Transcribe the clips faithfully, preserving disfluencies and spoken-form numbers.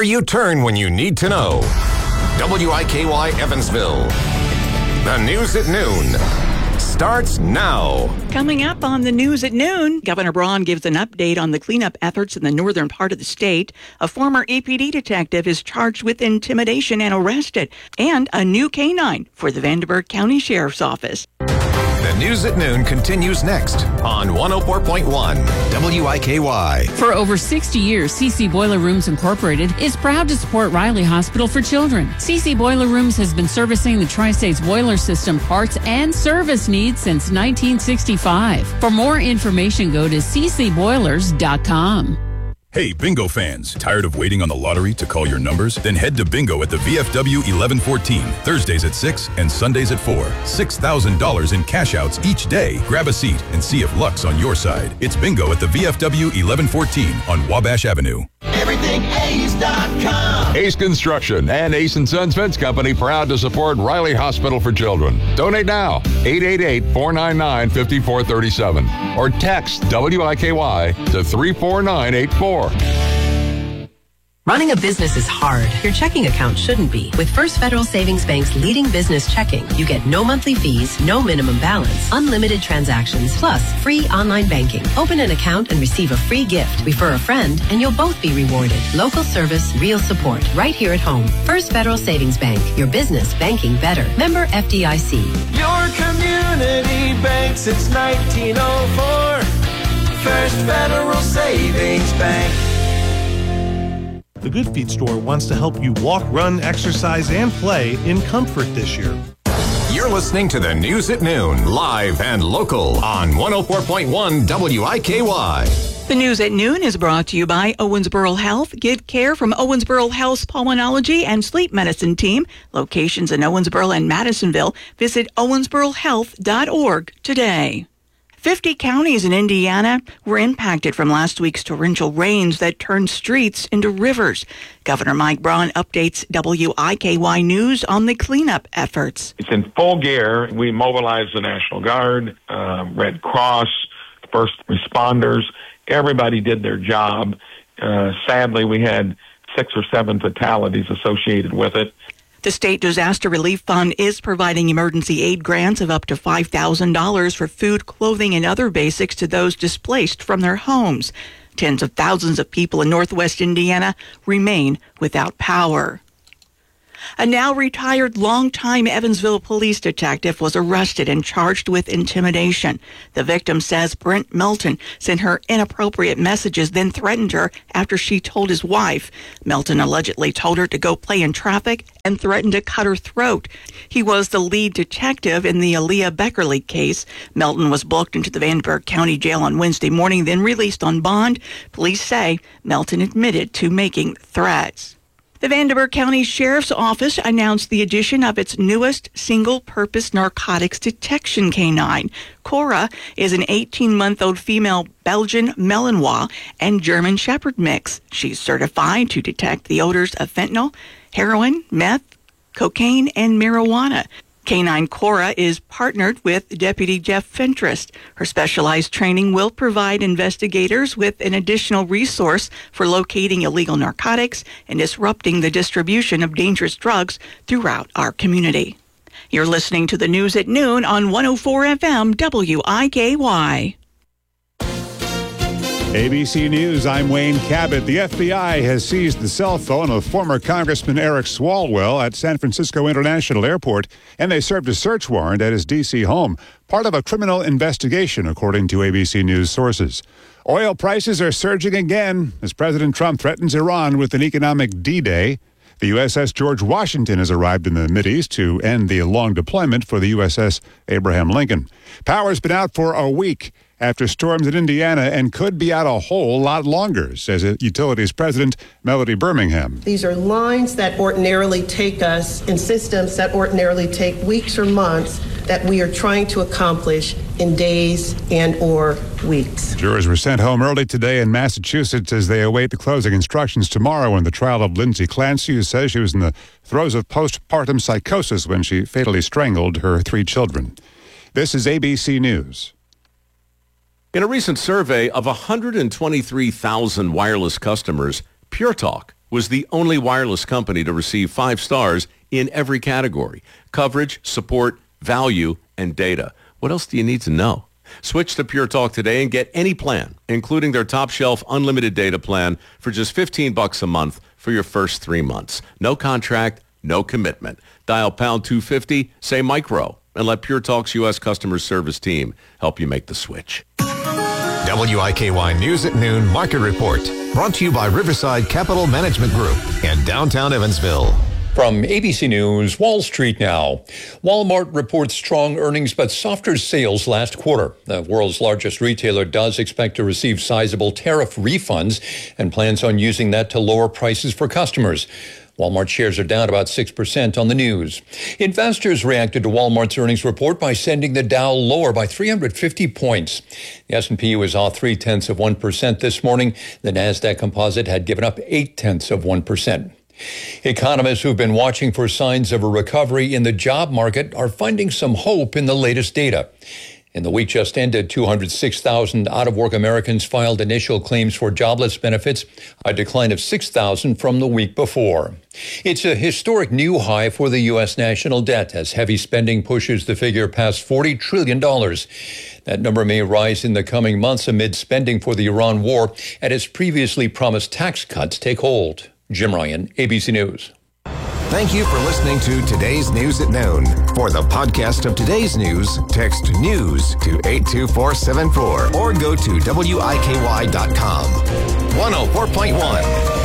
Where you turn when you need to know. W I K Y Evansville. The news at noon starts now. Coming up on the news at noon, Governor Braun gives an update on the cleanup efforts in the northern part of the state. A former E P D detective is charged with intimidation and arrested. And a new canine for the Vanderburgh County Sheriff's Office. The news at noon continues next on one oh four point one W I K Y. For over sixty years, C C Boiler Rooms Incorporated is proud to support Riley Hospital for Children. C C Boiler Rooms has been servicing the Tri-States boiler system parts and service needs since nineteen sixty-five. For more information, go to c c boilers dot com. Hey, bingo fans, tired of waiting on the lottery to call your numbers? Then head to bingo at the V F W eleven fourteen, Thursdays at six and Sundays at four. six thousand dollars in cash outs each day. Grab a seat and see if luck's on your side. It's bingo at the V F W eleven fourteen on Wabash Avenue. everything ace dot com. Ace Construction and Ace and Sons Fence Company proud to support Riley Hospital for Children. Donate now, eight eight eight, four nine nine, five four three seven or text W I K Y to three four nine eight four. Running a business is hard. Your checking account shouldn't be. With First Federal Savings Bank's leading business checking, you get no monthly fees, no minimum balance, unlimited transactions, plus free online banking. Open an account and receive a free gift. Refer a friend and you'll both be rewarded. Local service, real support, right here at home. First Federal Savings Bank. Your business banking better. Member F D I C. Your community bank since nineteen oh four. First Federal Savings Bank. The Good Feet store wants to help you walk, run, exercise, and play in comfort this year. You're listening to the news at noon, live and local on one oh four point one W I K Y. The news at noon is brought to you by Owensboro Health. Get care from Owensboro Health's pulmonology and sleep medicine team. Locations in Owensboro and Madisonville. Visit owensboro health dot org today. fifty counties in Indiana were impacted from last week's torrential rains that turned streets into rivers. Governor Mike Braun updates W I K Y News on the cleanup efforts. It's in full gear. We mobilized the National Guard, uh, Red Cross, first responders. Everybody did their job. Uh, sadly, we had six or seven fatalities associated with it. The State Disaster Relief Fund is providing emergency aid grants of up to five thousand dollars for food, clothing, and other basics to those displaced from their homes. Tens of thousands of people in northwest Indiana remain without power. A now retired longtime Evansville police detective was arrested and charged with intimidation. The victim says Brent Melton sent her inappropriate messages, then threatened her after she told his wife. Melton allegedly told her to go play in traffic and threatened to cut her throat. He was the lead detective in the Aaliyah Beckerly case. Melton was booked into the Vanderburgh County Jail on Wednesday morning, then released on bond. Police say Melton admitted to making threats. The Vanderburgh County Sheriff's Office announced the addition of its newest single-purpose narcotics detection canine. Cora is an eighteen-month-old female Belgian Malinois and German Shepherd mix. She's certified to detect the odors of fentanyl, heroin, meth, cocaine, and marijuana. Canine Cora is partnered with Deputy Jeff Fentress. Her specialized training will provide investigators with an additional resource for locating illegal narcotics and disrupting the distribution of dangerous drugs throughout our community. You're listening to the news at noon on one oh four F M W I K Y. A B C News, I'm Wayne Cabot. The F B I has seized the cell phone of former Congressman Eric Swalwell at San Francisco International Airport, and they served a search warrant at his D C home, part of a criminal investigation, according to A B C News sources. Oil prices are surging again as President Trump threatens Iran with an economic D-Day. The U S S George Washington has arrived in the Mideast to end the long deployment for the U S S Abraham Lincoln. Power's been out for a week after storms in Indiana and could be out a whole lot longer, says Utilities President Melody Birmingham. These are lines that ordinarily take us in systems that ordinarily take weeks or months that we are trying to accomplish in days and or weeks. Jurors were sent home early today in Massachusetts as they await the closing instructions tomorrow in the trial of Lindsay Clancy, who says she was in the throes of postpartum psychosis when she fatally strangled her three children. This is A B C News. In a recent survey of one hundred twenty-three thousand wireless customers, Pure Talk was the only wireless company to receive five stars in every category: coverage, support, value, and data. What else do you need to know? Switch to Pure Talk today and get any plan, including their top shelf unlimited data plan, for just fifteen bucks a month for your first three months. No contract, no commitment. Dial pound two fifty, say micro, and let Pure Talk's U S customer service team help you make the switch. W I K Y News at Noon Market Report, brought to you by Riverside Capital Management Group and downtown Evansville. From A B C News, Wall Street now. Walmart reports strong earnings but softer sales last quarter. The world's largest retailer does expect to receive sizable tariff refunds and plans on using that to lower prices for customers. Walmart shares are down about six percent on the news. Investors reacted to Walmart's earnings report by sending the Dow lower by three hundred fifty points. The S and P was off three-tenths of one percent this morning. The NASDAQ composite had given up eight-tenths of one percent. Economists who've been watching for signs of a recovery in the job market are finding some hope in the latest data. In the week just ended, two hundred six thousand out-of-work Americans filed initial claims for jobless benefits, a decline of six thousand from the week before. It's a historic new high for the U S national debt as heavy spending pushes the figure past forty trillion dollars. That number may rise in the coming months amid spending for the Iran war and its previously promised tax cuts take hold. Jim Ryan, A B C News. Thank you for listening to Today's News at Noon. For the podcast of today's news, text NEWS to eight two four seven four or go to W I K Y dot com. one oh four point one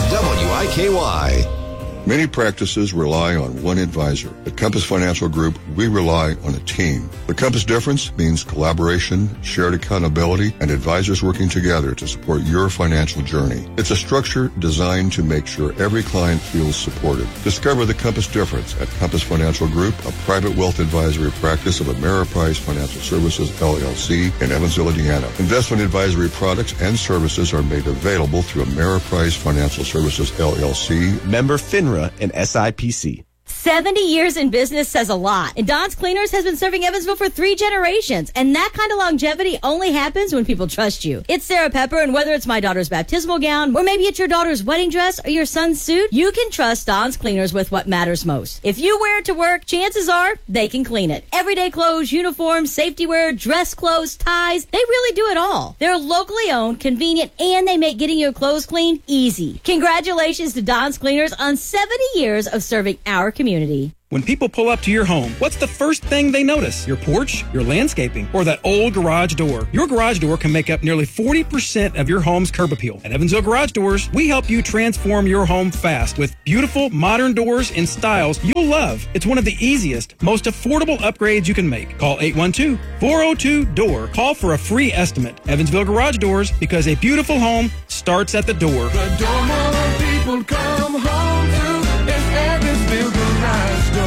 W I K Y. Many practices rely on one advisor. At Compass Financial Group, we rely on a team. The Compass difference means collaboration, shared accountability, and advisors working together to support your financial journey. It's a structure designed to make sure every client feels supported. Discover the Compass difference at Compass Financial Group, a private wealth advisory practice of Ameriprise Financial Services, L L C, in Evansville, Indiana. Investment advisory products and services are made available through Ameriprise Financial Services, L L C, member FINRA, and S I P C. seventy years in business says a lot. And Don's Cleaners has been serving Evansville for three generations. And that kind of longevity only happens when people trust you. It's Sarah Pepper, and whether it's my daughter's baptismal gown, or maybe it's your daughter's wedding dress or your son's suit, you can trust Don's Cleaners with what matters most. If you wear it to work, chances are they can clean it. Everyday clothes, uniforms, safety wear, dress clothes, ties, they really do it all. They're locally owned, convenient, and they make getting your clothes clean easy. Congratulations to Don's Cleaners on seventy years of serving our community. When people pull up to your home, what's the first thing they notice? Your porch, your landscaping, or that old garage door? Your garage door can make up nearly forty percent of your home's curb appeal. At Evansville Garage Doors, we help you transform your home fast with beautiful modern doors in styles you'll love. It's one of the easiest, most affordable upgrades you can make. Call eight one two, four oh two, D O O R. Call for a free estimate. Evansville Garage Doors, because a beautiful home starts at the door. The door more people come home to is Evansville Garage Doors.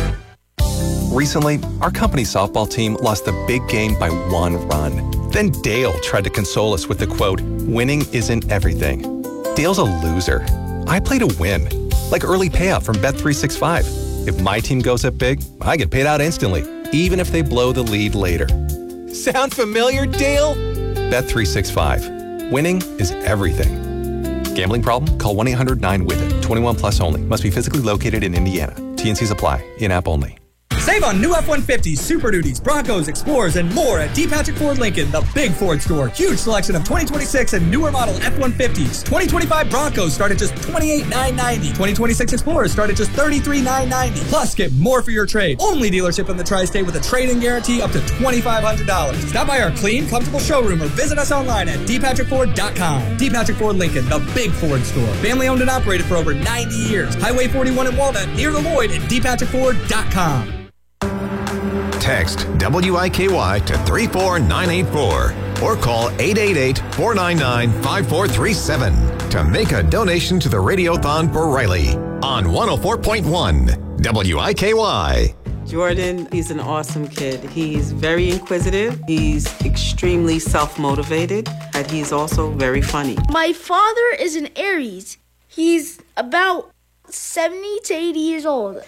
Recently, our company softball team lost the big game by one run. Then Dale tried to console us with the quote, "Winning isn't everything." Dale's a loser. I play to win, like early payout from Bet three sixty-five. If my team goes up big, I get paid out instantly, even if they blow the lead later. Sound familiar, Dale? Bet three sixty-five. Winning is everything. Gambling problem? Call one eight hundred nine with it. twenty-one plus only. Must be physically located in Indiana. T N Cs apply. In-app only. Save on new F one fifties, Super Duties, Broncos, Explorers, and more at D. Patrick Ford Lincoln, the big Ford store. Huge selection of twenty twenty-six and newer model F one fifties. twenty twenty-five Broncos start at just twenty-eight thousand nine hundred ninety dollars. twenty twenty-six Explorers start at just thirty-three thousand nine hundred ninety dollars. Plus, get more for your trade. Only dealership in the Tri-State with a trade-in guarantee up to twenty-five hundred dollars. Stop by our clean, comfortable showroom or visit us online at d patrick ford dot com. D. Patrick Ford Lincoln, the big Ford store. Family owned and operated for over ninety years. Highway forty-one in Walnut, near the Lloyd at d patrick ford dot com. Text W I K Y to three four nine eight four or call eight eight eight, four nine nine, five four three seven to make a donation to the Radiothon for Riley on one oh four point one W I K Y. Jordan, he's an awesome kid. He's very inquisitive. He's extremely self-motivated, and he's also very funny. My father is an Aries. He's about seventy to eighty years old.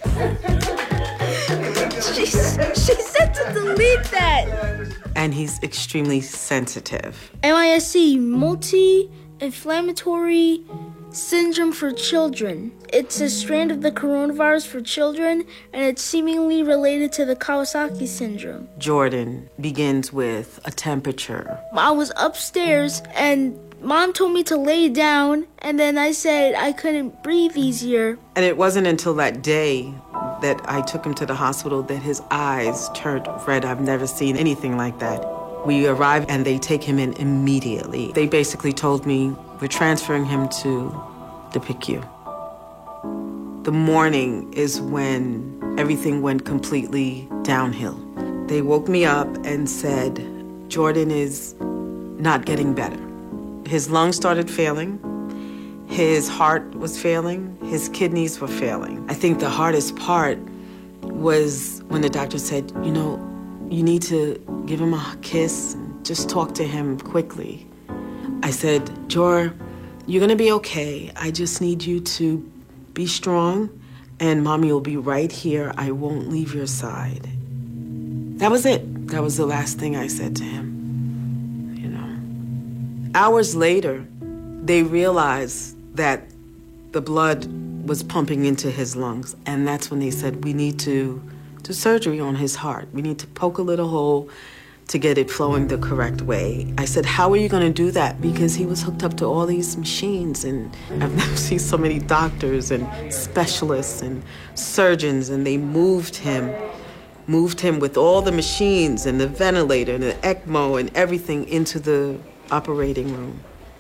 she, she said to delete that. And he's extremely sensitive. M I S C, multi-inflammatory syndrome for children. It's a strand of the coronavirus for children, and it's seemingly related to the Kawasaki syndrome. Jordan begins with a temperature. I was upstairs, and Mom told me to lay down, and then I said I couldn't breathe easier. And it wasn't until that day that I took him to the hospital that his eyes turned red. I've never seen anything like that. We arrived and they take him in immediately. They basically told me, we're transferring him to the P I C U. The morning is when everything went completely downhill. They woke me up and said, Jordan is not getting better. His lungs started failing. His heart was failing. His kidneys were failing. I think the hardest part was when the doctor said, you know, you need to give him a kiss and just talk to him quickly. I said, Jor, you're gonna be okay. I just need you to be strong and Mommy will be right here. I won't leave your side. That was it. That was the last thing I said to him, you know. Hours later, they realized that the blood was pumping into his lungs, and that's when they said, we need to do surgery on his heart. We need to poke a little hole to get it flowing the correct way. I said, how are you going to do that? Because he was hooked up to all these machines, and I've never seen so many doctors and specialists and surgeons, and they moved him, moved him with all the machines and the ventilator and the ECMO and everything into the operating room.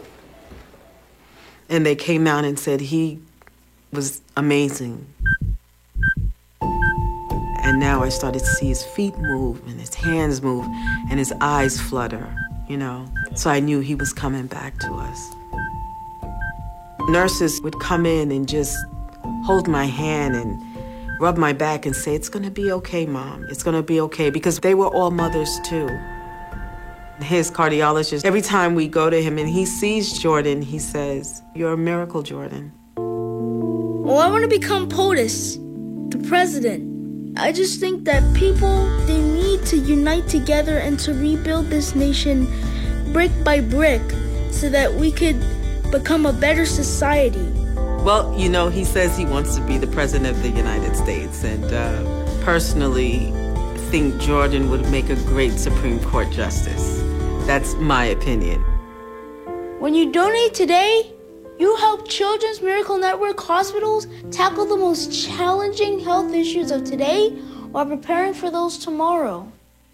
And they came out and said he was amazing. And now I started to see his feet move and his hands move and his eyes flutter, you know. So I knew he was coming back to us. Nurses would come in and just hold my hand and rub my back and say, it's gonna be okay, Mom. It's gonna be okay, because they were all mothers too. His cardiologist, every time we go to him and he sees Jordan, he says, you're a miracle, Jordan. Well, I want to become POTUS, the president. I just think that people, they need to unite together and to rebuild this nation brick by brick so that we could become a better society. Well, you know, he says he wants to be the president of the United States, and uh, personally, I think Jordan would make a great Supreme Court justice. That's my opinion. When you donate today, you help Children's Miracle Network hospitals tackle the most challenging health issues of today while preparing for those tomorrow.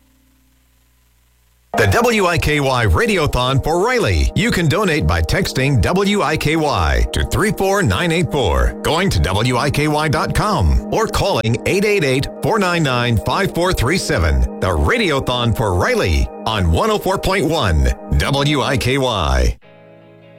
The W I K Y Radiothon for Riley. You can donate by texting W I K Y to three four nine eight four, going to W I K Y dot com, or calling eight eight eight, four nine nine, five four three seven. The Radiothon for Riley on one oh four point one W I K Y.